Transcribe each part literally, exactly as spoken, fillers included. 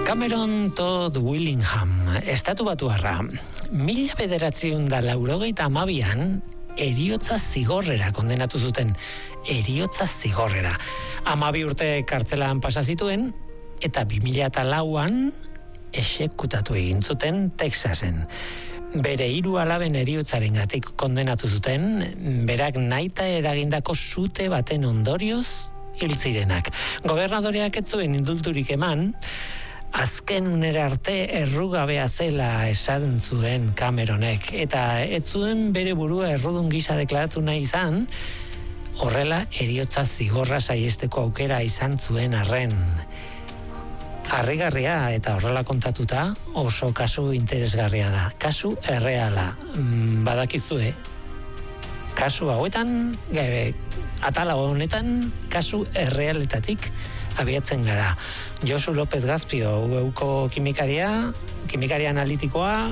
Cameron Todd Willingham, estatu batuarra, mila bederatziehun da laurogeita hamabian eriotza zigorrera kondenatu zuten. Eriotza zigorrera. Hamabi urte kartzelan pasa zituen, eta bi mila eta lauan exekutatu egin zuten Texasen. Bere hiru alaben eriotzarengatik kondenatu zuten, berak nahita eragindako sute baten ondorioz hil zirenak. Gobernadoreak ez zuen indulturik eman, azken unera arte errugabea zela esan zuen Cameronek, eta ez zuen bere burua errudun gisa deklaratu nahi izan, horrela eriotza zigorra saiesteko aukera izan zuen arren. Harrigarria eta horrela kontatuta oso kasu interesgarria da. Kasu erreala. Mm, badakizue, kasu hauetan, gabe, atala honetan, kasu errealetatik abiatzen gara. Josu López Gazpio, euko kimikaria, kimikaria analitikoa,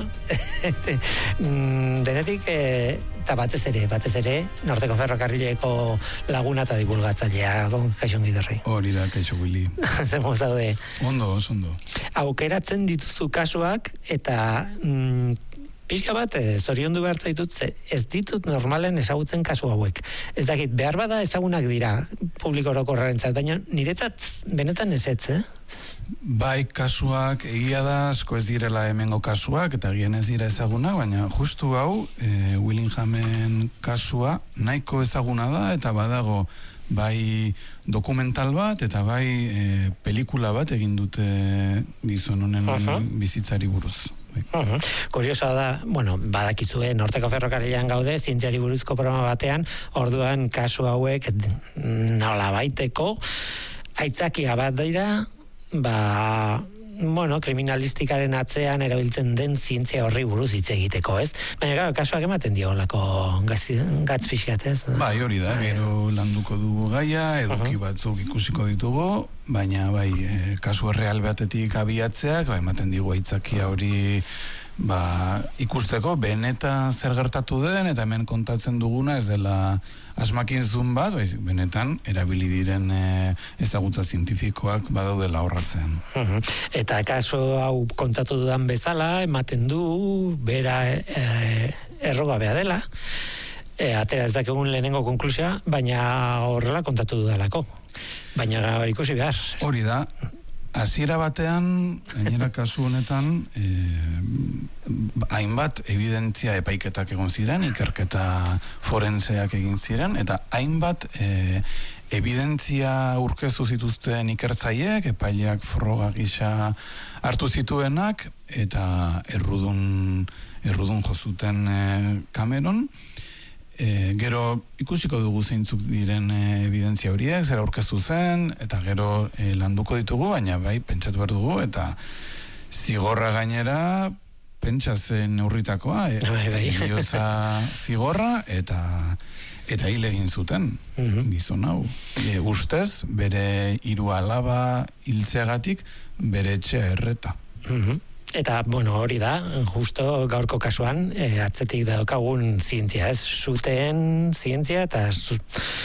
denetik, eta batez ere, batez ere, Norteko Ferrokarrileko laguna eta divulgatzailea, kaixo ongiderri. Hori da, kaixo Willy. Zer moz daude? Ondo, ondo. Aukeratzen dituzu kasuak, eta mm, pixka bat, zoriondu behar zaitut, ez ditut normalen ezagutzen kasu hauek. Ez dakit, behar bada ezagunak dira publiko orokorrarentzat, baina niretzat benetan ezetz, eh? Bai, kasuak egia da, asko ez direla hemengo kasuak, eta egien ez dira ezaguna, baina justu hau, e, Willinghamen kasua nahiko ezaguna da, eta badago bai dokumental bat, eta bai e, pelikula bat egin dute gizon honen uh-huh. bizitzari buruz. Uh-huh. Kuriosa da, bueno, badakizue Norteko Ferrokarrilean gaude, zientziari buruzko programa batean, orduan kasu hauek nola baiteko aitzakia bat dira, ba, bueno, kriminalistikaren atzean erabiltzen den zientzia horri buruz hitz egiteko, ez? Baina, gara, kasuak ematen dio lako gatz pixkat, ez? Bai, hori da, gero landuko dugu gaia, eduki uh-huh. batzuk ikusiko ditugu, baina, bai, e, kasu erreal batetik abiatzeak, bai, ematen digu aitzakia hori, ba, ikusteko, benetan zer gertatu den, eta hemen kontatzen duguna, ez dela asmakinzun bat, bai, benetan, erabili diren e, ezagutza zientifikoak badaudela horratzen. Uh-huh. Eta kaso hau kontatu dudan bezala, ematen du, bera e, errogabea dela, e, atera ez dakigun lehenengo konklusioa, baina horrela kontatu dudalako. Baina ikusi behar. Hori da, hasiera batean, gainera kasu honetan, eh, hainbat evidentzia epaiketak egon ziren, ikerketa forenseak egin ziren, eta hainbat eh, evidentzia urkezu zituzten ikertzaileek, epaileak froga gisa hartu zituenak, eta errudun, errudun jozuten eh, Cameron. E, gero ikusiko dugu zeintzuk diren e, evidentzia horiek, zera aurkeztu zen, eta gero e, landuko ditugu, baina bai, pentsatu behar dugu, eta zigorra gainera, pentsa zen neurritakoa, e, bai, bai. Erioza zigorra, eta eta hil egin zuten, mm-hmm. gizon hau. E, ustez, bere hiru alaba hiltzeagatik, bere etxea erreta. Mm-hmm. Eta, bueno, hori da, justo gaurko kasuan, e, atzetik daukagun zientzia, ez? Zuteen zientzia, eta zu,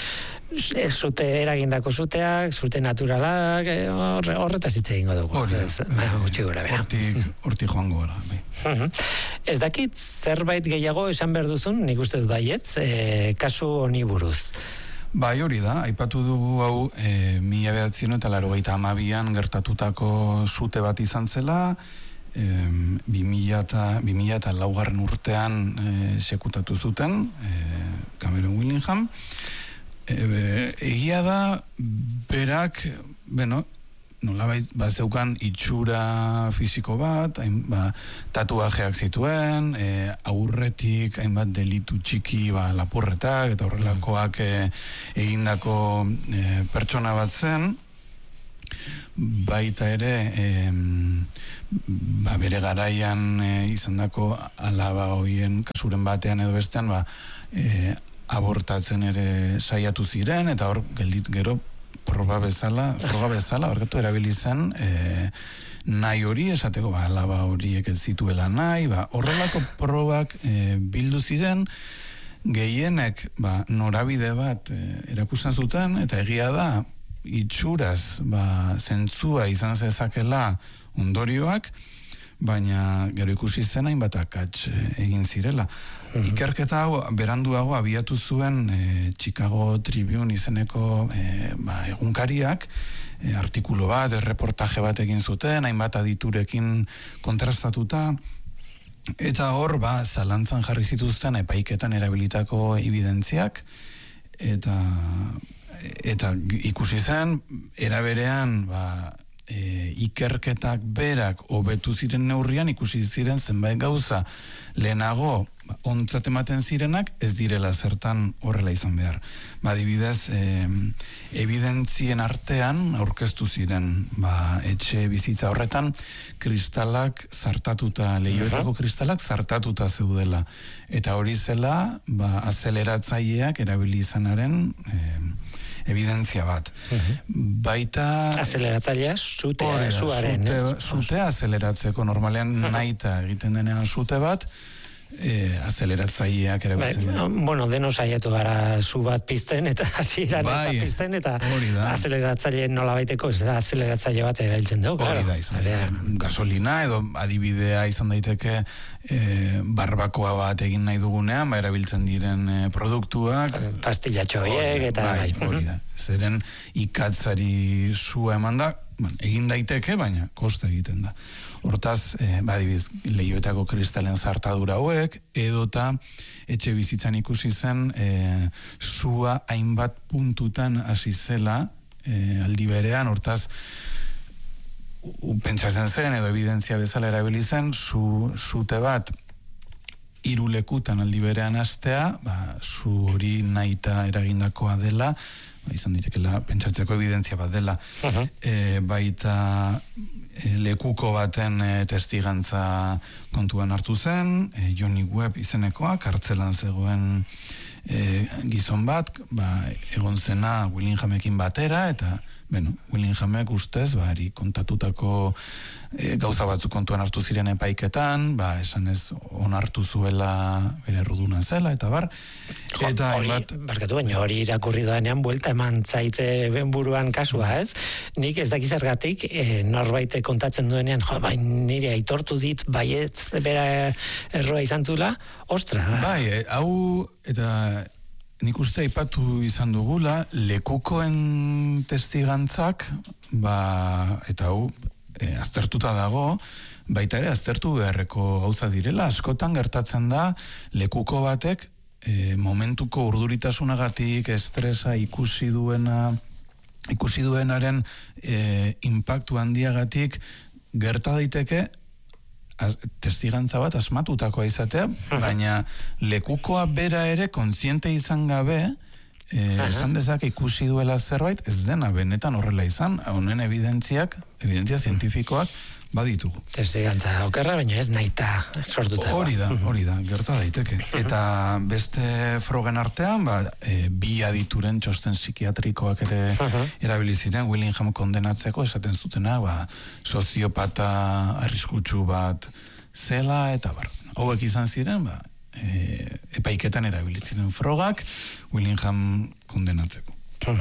zute eragindako zuteak, zute naturalak, e, horre, horretaz hitz egingo dugu. Hori da, e, gutxi gora, bera. Hortik, hortik joango gara, bai. Uh-huh. Ez dakit zerbait gehiago esan behar duzun, nik uste dut baietz, e, kasu honi buruz. Bai, hori da, aipatu dugu hau e, mila bederatziehun eta laurogeita hamabian gertatutako sute bat izan zela, E, bi mila eta laugarren urtean e, sekutatu zuten e, Cameron Willingham. E, be, egia da berak, bueno, nolabait bazeukan itxura fisiko bat, hain, ba, tatuajeak zituen, e, aurretik hainbat delitu txiki, ba, lapurretak eta horrelakoak e, egindako e, pertsona bat zen. Baita ere e, ba, bere garaian e, izandako alaba hoien kasuren batean edo bestean ba, e, abortatzen ere saiatu ziren, eta hor geldit gero proba bezala, proba bezala horretu erabili zen e, nahi hori esateko, ba, alaba horiek ez zituela nahi, ba, horrelako probak e, bildu ziren, gehienek ba, norabide bat e, erakusten zuten, eta egia da itxuraz, ba, zentzua izan zezakela ondorioak, baina gero ikusi zen hainbat akats egin zirela. Mm-hmm. Ikerketa hau beranduago abiatu zuen e, Chicago Tribune izeneko e, ba, egunkariak, e, artikulu bat, erreportaje bat egin zuten, hainbat aditurekin kontrastatuta, eta hor, ba, zalantzan jarri zituzten epaiketan erabilitako evidentziak, eta, eta ikusi zen, eraberean, ba, E, ikerketak berak hobetu ziren neurrian ikusi ziren zenbait gauza lehenago ba, ontzat ematen zirenak ez direla zertan horrela izan behar. Ba, adibidez, e, evidentzien artean aurkeztu ziren ba, etxe bizitza horretan kristalak zartatuta, lehioetako kristalak zartatuta zeudela. Eta hori zela ba, azeleratzaileak erabili izanaren e, evidentzia bat. Uh-huh. Baita... Azeleratzailea, sutea, suaren. Sute, sutea azeleratzeko, normalean uh-huh. nahita egiten denean sute bat, e, azeleratzaileak ere bai, bueno, deno saiatu gara su bat pizten, eta hasieran bai, ez da pizten, eta azeleratzaile nola baiteko, ez da azeleratzaile bat erabiltzen dugu. Hori da, izan. Gasolina, edo adibidea izan daiteke e, barbakoa bat egin nahi dugunean, ba, erabiltzen diren e, produktuak. Pastillatxo horiek, eta bai, hori da. Zeren ikatzari sua eman da, bueno, egin daiteke, baina kosta egiten da. Hortaz, eh, badibiz, lehioetako kristalen zartadura hauek, edota etxe bizitzan ikusi zen eh, sua hainbat puntutan hasi zela eh, aldi berean, hortaz, pentsatzen zen, edo evidentzia bezala erabili zen, su, sute bat hiru lekutan aldi berean hastea, ba, su hori nahita eragindakoa dela, ba, izan ditekela pentsatzeko evidentzia bat dela. Uh-huh. E, baita e, lekuko baten e, testigantza kontuan hartu zen, e, Johnny Webb izenekoa, kartzelan zegoen e, gizon bat, ba, egon zena Willinghamekin batera, eta bueno, Willinghamek ustez, ba, eri kontatutako e, gauza batzuk kontuan hartu ziren epaiketan, ba, esan ez onartu zuela bere erruduna zela, eta bar. Jo, eta hori, bat... barkatu baina hori irakurri doanean buelta eman zaite buruan kasua, ez? Nik ez dakizergatik e, norbait kontatzen duenean, jo, bai, nire aitortu dit, baietz, bera erroa izan zula, ostra. Bai, e, hau, eta... Nik uste aipatu izan dugula, lekukoen testigantzak, ba, eta hau, e, aztertuta dago, baita ere aztertu beharreko gauza direla, askotan gertatzen da, lekuko batek, e, momentuko urduritasunagatik, estresa ikusi duena, ikusi duenaren e, impactu handiagatik, gerta daiteke, testigantza bat asmatutakoa izatea, baina lekukoa bera ere kontziente izan gabe, eh, esan dezake ikusi duela zerbait, ez dena benetan horrela izan, honen evidentziak, evidentzia zientifikoak baditugu. Testigantza okerra, baina ez nahita sortuta. Hori da, hori da, gerta daiteke. Eta beste frogen artean, ba, e, bi adituren txosten psikiatrikoak ere erabili ziren, Willingham kondenatzeko, esaten zutena, ba, soziopata arriskutsu bat zela, eta bar. Hauek izan ziren, ba, e, epaiketan erabili ziren frogak, Willingham kondenatzeko.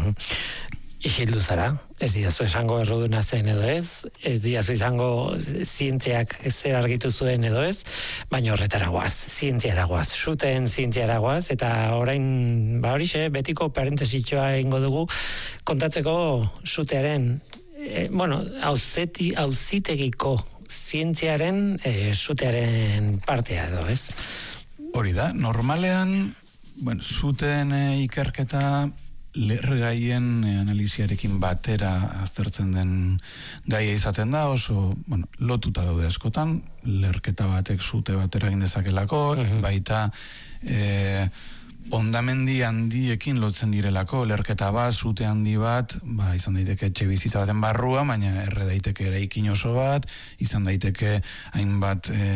Isildu zara, ez diazu esango erruduna zen edo ez, ez diazu izango zientziak zer argitu zuen edo ez, baina horretara guaz, zientziara guaz, zuten zientziara guaz, eta orain, ba horixe, betiko parentesitxoa egingo dugu, kontatzeko zutearen, e, bueno, auzeti, auzitegiko zientziaren e, zutearen partea edo ez? Hori da, normalean, bueno, zuten e, ikerketa lergaien e, analiziarekin batera aztertzen den gaia izaten da, oso, bueno, lotuta daude askotan, lerketa batek zute batera egin dezakelako, uh-huh. baita e, ondamendi handiekin lotzen direlako, lerketa bat, zute handi bat, ba, izan daiteke etxe bizitza baten barrua, baina erre daiteke eraikin oso bat, izan daiteke hainbat e,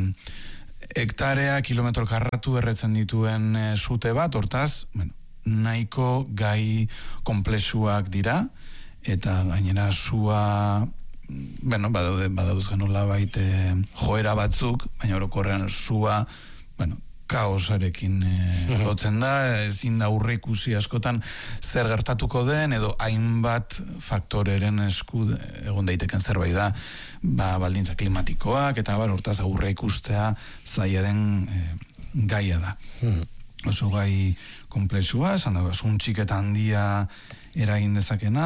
hektarea, kilometro karratu erretzen dituen e, zute bat, hortaz, bueno, nahiko gai komplexuak dira, eta gainera zua, bueno, badaude, badauz genola baite joera batzuk, baina orokorrean zua, bueno, kaosarekin e, lotzen da, ezin da aurreikusi askotan zer gertatuko den, edo hainbat faktoreren esku egon daiteken zerbait da, ba, baldintza klimatikoak, eta bar, hortaz aurreikustea zaila den e, gaia da. Mm. Oso gai komplexua, esan dago, zuntxik eta handia eragin dezakena,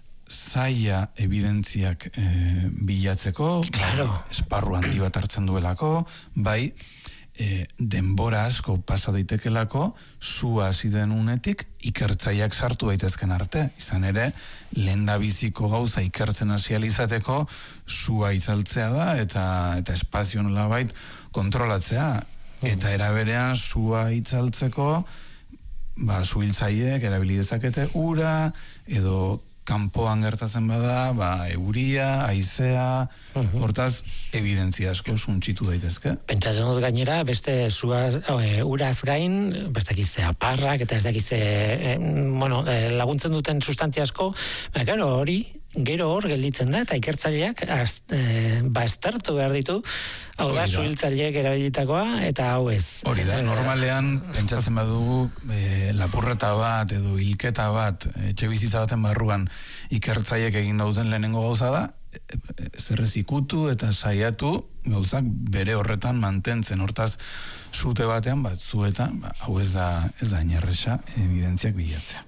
zaila evidentziak e, bilatzeko, claro. Esparru handi bat hartzen duelako, bai, e, denbora asko pasa daitekelako, zua hasi den unetik ikertzaileak sartu daitezken arte. Izan ere, lehendabiziko gauza ikertzen hasi izateko zua itzaltzea da, eta, eta espazio nolabait kontrolatzea. Eta eraberean zua itzaltzeko, ba, zuhiltzaileek erabili dezakete ura, edo kanpoan gertatzen bada, ba, euria, haizea, uh-huh. Hortaz, evidentzia asko suntxitu daitezke. Pentsatzen dut gainera, beste zuaz, e, uraz gain, beste dakize aparrak, eta ez dakize, e, bueno, e, laguntzen duten sustantzia asko, ba, gero hori, gero hor gelditzen da, eta ikertzaileak az, e, ba, estartu behar ditu, hau da, zuhiltzaileek erabilitakoa, eta hau ez. Hori da, normalean, pentsatzen badugu, e, lapurreta bat, edo hilketa bat, etxe bizitza baten barruan, ikertzaileek egin dauten lehenengo gauza da, zerrez ikutu eta saiatu gauzak bere horretan mantentzen, hortaz zute batean bat zuetan, ba, hau ez da ez da inerresa evidentziak bilatzea.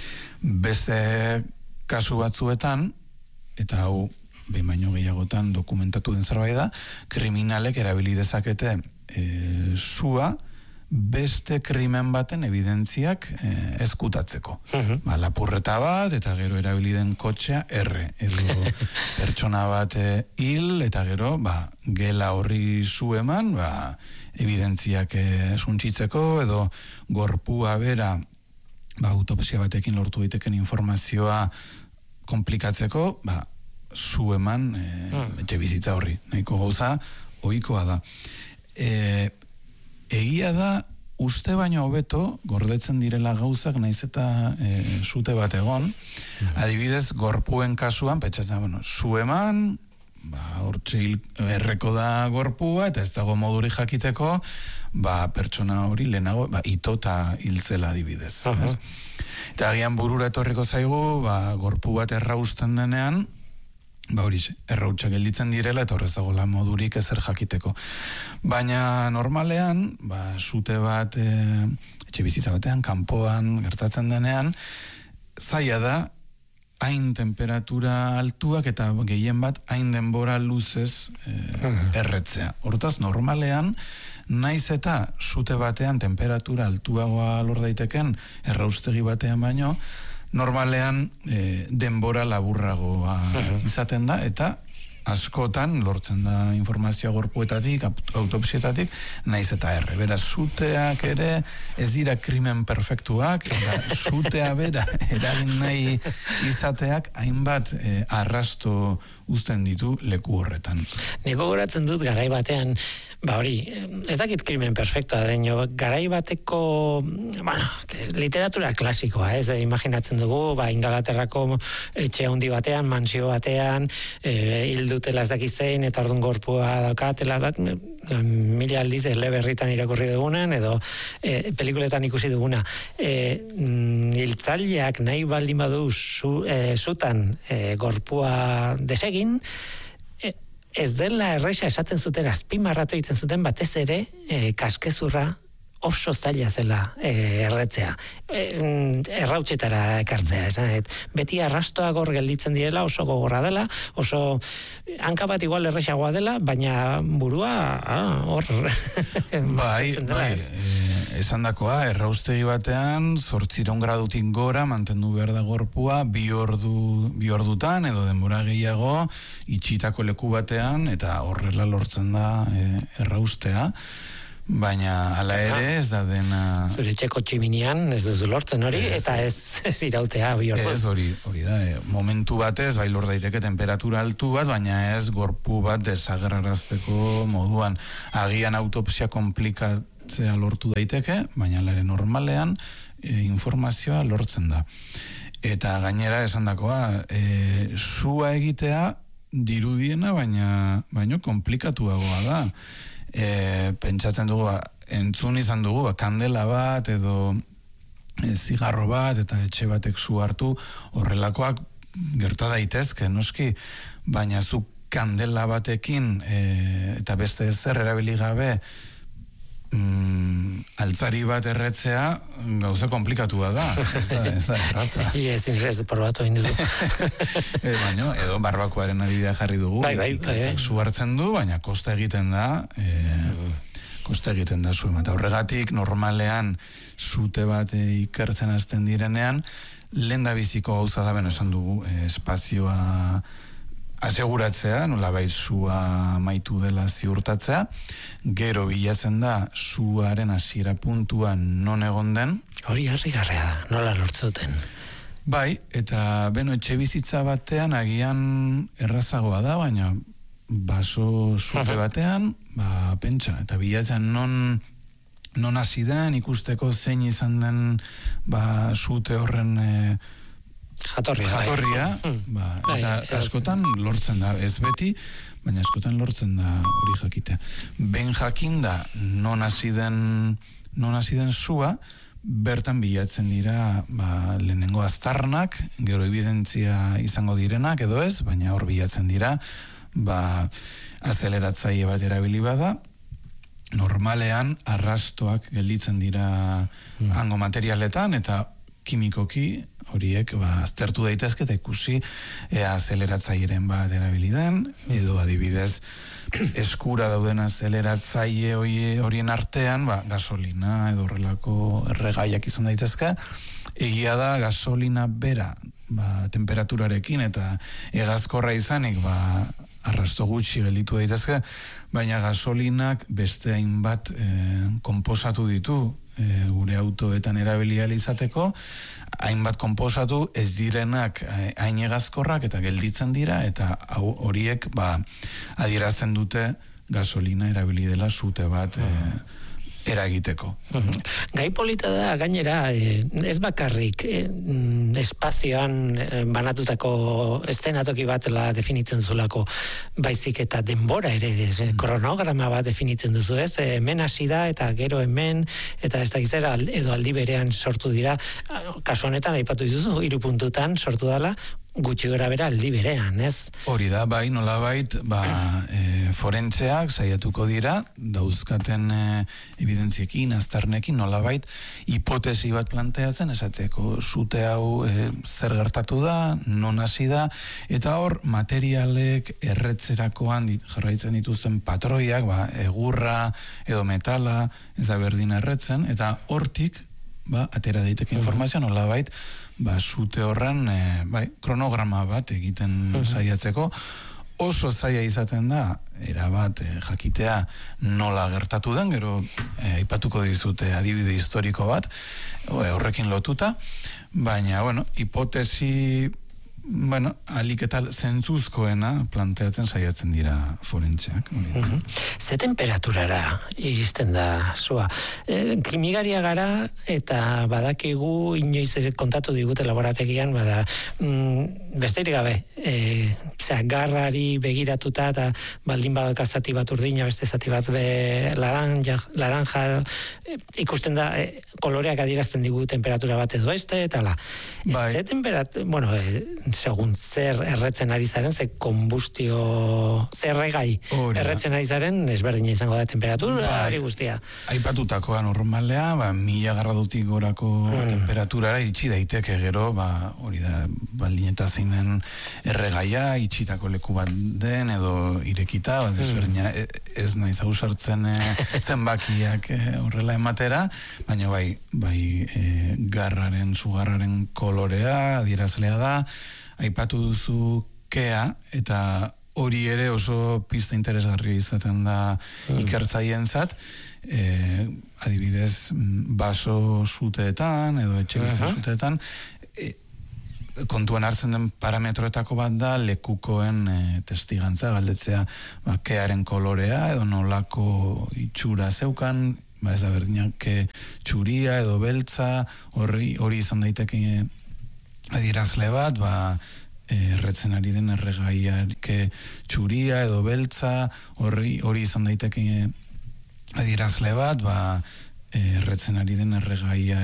Beste kasu batzuetan, eta hau behin baino gehiagotan dokumentatu den zerbait da, kriminalek erabili dezakete e, zua beste krimen baten evidentziak e, ezkutatzeko. Uh-huh. Ba, lapurreta bat, eta gero erabili den kotxea erre, edo pertsona bat e, hil, eta gero ba, gela horri zu eman, ba, evidentziak e, suntxitzeko, edo gorpua bera, ba, autopsia batekin lortu daiteken informazioa komplikatzeko, ba, zu eman e, hmm. etxe bizitza horri. Nahiko gauza, ohikoa da. E, egia da, uste baino hobeto, gordetzen direla gauzak, naiz eta e, zute bat egon, hmm. adibidez, gorpuen kasuan, petxatzen, bueno, zu eman, ba, hortxe erreko da gorpua, eta ez dago moduri jakiteko, ba, pertsona hori lehenago, ba, itota hiltzela adibidez. Uh-huh. Eta agian burura etorriko zaigu, ba, gorpu bat errausten denean, ba hori, errautsak gelditzen direla, eta horrez dago la modurik ezer jakiteko. Baina normalean, ba, zute bat, e, etxe bizitza batean, kanpoan, gertatzen denean, zaila da, hain temperatura altuak eta gehien bat hain denbora luzez e, erretzea. Hortaz, normalean, naiz eta zute batean temperatura altuagoa lor daiteken erraustegi batean baino, normalean e, denbora laburragoa izaten da, eta askotan lortzen da informazioa gorpuetatik, autopsietatik, naiz eta erre. Beraz, zuteak ere ez dira krimen perfektuak, eta zutea bera eragin nahi izateak hainbat eh, arrasto uzten ditu leku horretan. Niko goratzen dut garai batean, ba hori, ez dakit krimen perfektua deño, garai bateko, bueno, literatura klasikoa, ez, de, imaginatzen dugu, ba, Ingalaterrako etxe handi batean, mansio batean, e, hildutela ez dakizein, eta orduan gorpua daukatela, da, mila aldiz eleberritan irakurri dugunen, edo e, pelikuletan ikusi duguna. E, hiltzaileak nahi baldin badu zu, e, zutan e, gorpua desegin, ez dela erresa esaten zuten, azpimarratu egiten zuten batez ere e, kaskezurra oso zaila zela e, erretzea. E, errautxetara ekartzea, esan. Et, beti arrastoak hor gelditzen direla, oso gogorra dela, oso hanka bat igual erresagoa dela, baina burua ah, hor. bai, bai, e, esan dakoa, erraustegi batean, zortziron gradutik gora, mantendu behar da gorpua, bi ordu, bi ordutan, edo denbora gehiago, itxitako leku batean, eta horrela lortzen da e, erraustea. Baina hala ere ez da dena... Zure txeko tximinian ez duzu lortzen hori, ez, eta ez, ez irautea bi ordu. Ez hori, hori da, e, momentu batez, bai lor daiteke temperatura altu bat, baina ez gorpu bat desagerrarazteko moduan. Agian autopsia komplikatzea lortu daiteke, baina lare normalean e, informazioa lortzen da. Eta gainera esan dakoa, e, zua egitea dirudiena, baina baino komplikatuagoa da. E, pentsatzen dugu entzun izan dugu, ba, kandela bat edo e, zigarro bat eta etxe batek zu hartu, horrelakoak gerta daitezke, noski, baina zu kandela batekin e, eta beste ezer erabili gabe mm, altzari bat erretzea gauza komplikatua da, ez da, ez da, erratza. Ez, ez, probatu egin duzu. e, baina, edo barbakoaren adibidea jarri dugu, bai, bai, bai, zu hartzen du, baina kosta egiten da, e, mm. kosta egiten da zuen, eta horregatik normalean zute bat e, ikertzen hasten direnean, lehen da biziko gauza da, beno esan dugu, e, espazioa aseguratzea, nola bai zua maitu dela ziurtatzea, gero bilatzen da zuaren hasiera puntuan non egon den. Hori harrigarria da, nola lortzuten. Bai, eta beno etxe bizitza batean agian errazagoa da, baina baso zute batean, ba, pentsa, eta bilatzen non non hasi den, ikusteko zein izan den ba, zute horren e, jatorria, jatorria ba, eta bai, askotan lortzen da, ez beti, baina askotan lortzen da hori jakitea. Ben jakin da non hasi den non hasi den zua, bertan bilatzen dira ba, lehenengo aztarnak, gero evidentzia izango direnak edo ez, baina hor bilatzen dira ba, azeleratzaile bat erabili bada, normalean arrastoak gelditzen dira mm. hango materialetan, eta kimikoki horiek ba, aztertu daitezke eta ikusi ea azeleratzaileren bat erabili den, edo adibidez eskura dauden azeleratzaile horien artean ba, gasolina edo horrelako erregaiak izan daitezke. Egia da gasolina bera ba, temperaturarekin eta hegazkorra izanik ba, arrasto gutxi gelditu daitezke, baina gasolinak beste hainbat e, konposatu ditu e, gure autoetan erabili ahal izateko, hainbat konposatu ez direnak hain hegazkorrak eta gelditzen dira, eta horiek ba, adierazten dute gasolina erabili dela zute bat e, eragiteko. Uh-huh. Gai polita da, gainera, eh, ez bakarrik eh, espazioan eh, banatutako eszenatoki batela definitzen zulako, baizik eta denbora ere, ez, uh-huh. kronograma bat definitzen duzu, ez? Eh, hemen hasi da, eta gero hemen, eta ez dakizera, edo aldi berean sortu dira, kasu honetan, aipatu dituzu, hiru puntutan sortu dela, gutxi gora bera aldi berean, ez? Hori da, bai, nolabait, ba, e, forentzeak saiatuko dira, dauzkaten e, evidentziekin, aztarnekin, nolabait, hipotesi bat planteatzen, esateko zute hau e, zer gertatu da, non hasi da, eta hor, materialek erretzerakoan jarraitzen dituzten patroiak, ba, egurra edo metala, ez da berdin erretzen, eta hortik, ba, atera daiteke informazioa, nolabait, ba, zute horren e, bai, kronograma bat egiten uh-huh. saiatzeko, oso zaila izaten da, erabat e, jakitea nola gertatu den, gero e, aipatuko dizute adibide historiko bat, e, horrekin lotuta, baina, bueno, hipotesi, bueno, alik eta zentzuzkoena planteatzen saiatzen dira forentzeak. Uh-huh. Ze temperaturara iristen da zua? E, kimigaria gara eta badakigu inoiz kontatu digute laborategian, bada mm, besterik gabe, e, zera, garrari begiratuta eta baldin badaka zati bat urdina, beste zati bat be laranja, laranja e, ikusten da, e, koloreak adierazten digu temperatura bat edo este, eta la. Bai. Ze temperatura, bueno, e, segun zer erretzen ari zaren, ze kombustio, zer regai erretzen ari zaren, ezberdina izango da temperatura, hori guztia. Aipatutakoa normalea, ba, mila gradutik gorako mm. temperaturara itxi daiteke gero, ba, hori da, baldin eta zein den erregaia, itxitako leku bat den, edo irekita, ba, ezberdina, mm. ez nahi zauzartzen e, zenbakiak e, horrela ematera, baina bai, bai e, garraren, sugarraren kolorea, adierazlea da, aipatu duzu kea, eta hori ere oso pista interesgarria izaten da mm. ikertzaientzat, e, adibidez, baso zuteetan, edo etxe bizitza uh-huh. zuteetan, e, kontuan hartzen den parametroetako bat da lekukoen e, testigantza, galdetzea ba, kearen kolorea, edo nolako itxura zeukan, ba ez da berdinak txuria edo beltza, hori, hori izan daiteke adierazle bat, ba, erretzen ari den erregaiak txuria edo beltza, hori, hori izan daiteke adierazle bat, ba, erretzen ari den erregaia